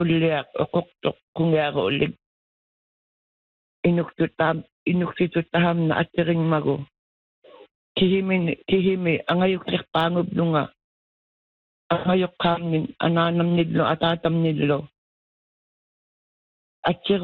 Uliak okoktok kungaro ulig. Inuktutaham na atiring mago. Kihimi angayok pangub lunga. Angayok kamin ananam nidlo atatam nidlo. Atchik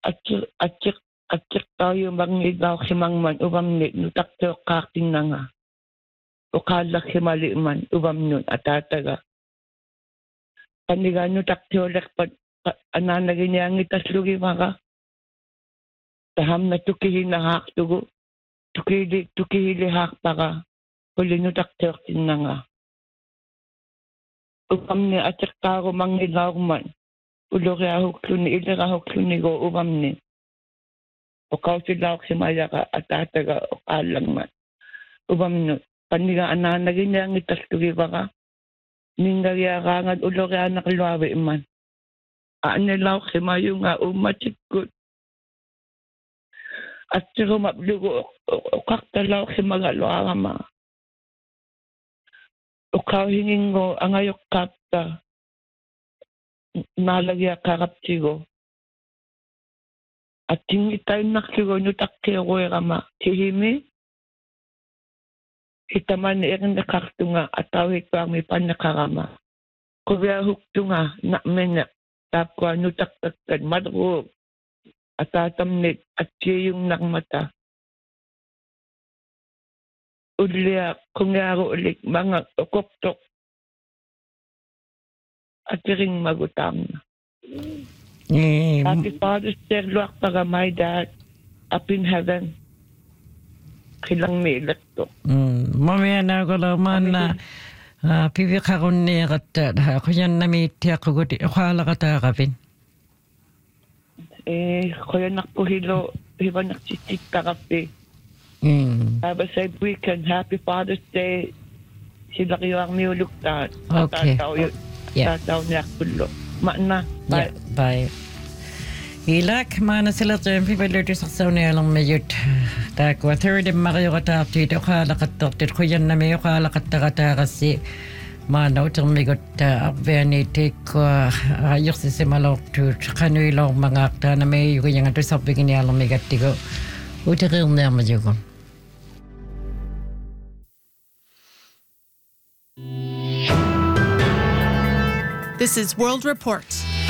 tayo mangigaw himangman ubam nit nutakto kaking na nga. Ukalak himali man ubam nun atataga. Paniga nutakto lekpad ananagin niya ngitas lugi maka. Taham na tukihin na hak tugo. Tukihili hak paka. Huli nutakto kaking na nga. Ubam ni atchik tayo mangigaw man. Ulog hukluni ilera hukluni go ubam ni. Ukaw sila himaya ka atataga ukalang man. Ubam nun. Paniga ananagin niya ngitas lugi maka. Ningaya kangad ulog anak luwawi man. Anilaw himayo nga umatsikot. At siro maplugo ukaktalaw himagalo ma. Ukaw hingin go angayok kapta. Nalagya karapsigo. At tingi tayo naksigo nutaktiyo ko ma. Hihimi. Hitaman irin na kaktunga at tawid ko ang may panakarama. Kubya huktunga na mena. Tapwa nutaktakad madrug. At tatamnit at siyong nakmata. Uliya kungaro ulit mga ukoktok. At ring magutam na. Happy Father's Day, luwak para my dad up in heaven. Kilang milat to. Mamaya na ko laman na pipikakon niya kata. Ako yan namitiya ko guti. Akala kata kapin. Kaya nakpuhilo. Hiba naksisita kapi. Have a safe weekend. Happy Father's Day. Sila kayo ang miuluktan. Okay. Tataw niya kulo. Maana. Bye. Yeah, bye. Ilak mana sila tuh people itu saksaunya alang mayut. Tak water dem makayo kata tu itu kala kata tu kuyan na mayo kala kata kasi mana utang migot abeni teko ayok si semalok tu kanu ilong mangakta na mayo kuyan tu sabi kini alang migat tigo utakil na majugon. This is World Report.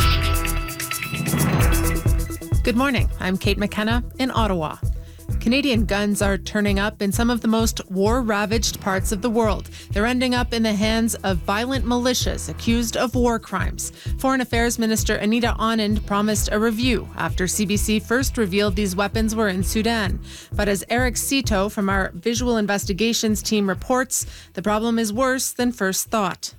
Good morning. I'm Kate McKenna in Ottawa. Canadian guns are turning up in some of the most war-ravaged parts of the world. They're ending up in the hands of violent militias accused of war crimes. Foreign Affairs Minister Anita Anand promised a review after CBC first revealed these weapons were in Sudan. But as Eric Cito from our Visual Investigations team reports, the problem is worse than first thought.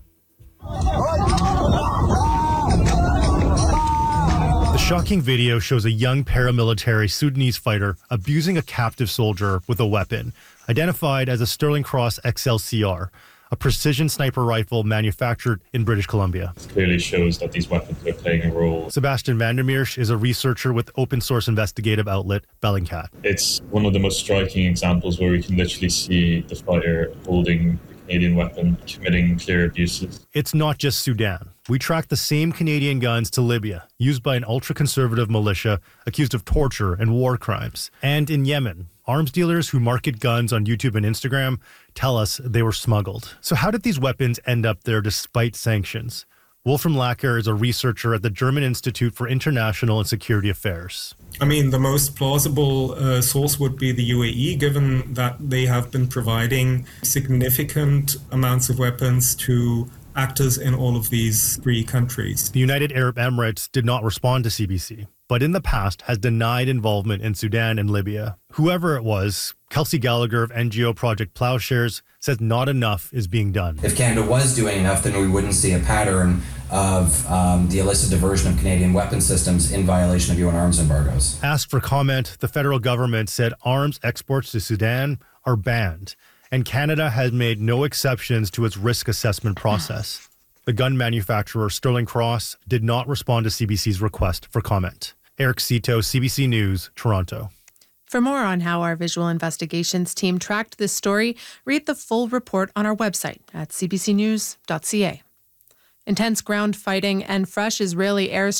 The shocking video shows a young paramilitary Sudanese fighter abusing a captive soldier with a weapon, identified as a Sterling Cross XLCR, a precision sniper rifle manufactured in British Columbia. It clearly shows that these weapons are playing a role. Sebastian Vandermeersch is a researcher with open source investigative outlet Bellingcat. It's one of the most striking examples where we can literally see the fighter holding Canadian weapon, committing clear abuses. It's not just Sudan. We tracked the same Canadian guns to Libya, used by an ultra-conservative militia accused of torture and war crimes. And in Yemen, arms dealers who market guns on YouTube and Instagram tell us they were smuggled. So how did these weapons end up there despite sanctions? Wolfram Lacker is a researcher at the German Institute for International and Security Affairs. I mean, the most plausible source would be the UAE, given that they have been providing significant amounts of weapons to actors in all of these three countries. The United Arab Emirates did not respond to CBC, but in the past has denied involvement in Sudan and Libya. Whoever it was, Kelsey Gallagher of NGO Project Plowshares says not enough is being done. If Canada was doing enough, then we wouldn't see a pattern of the illicit diversion of Canadian weapon systems in violation of UN arms embargoes. Asked for comment, the federal government said arms exports to Sudan are banned, and Canada has made no exceptions to its risk assessment process. The gun manufacturer Sterling Cross did not respond to CBC's request for comment. Eric Cito, CBC News, Toronto. For more on how our Visual Investigations team tracked this story, read the full report on our website at cbcnews.ca. Intense ground fighting and fresh Israeli airstrikes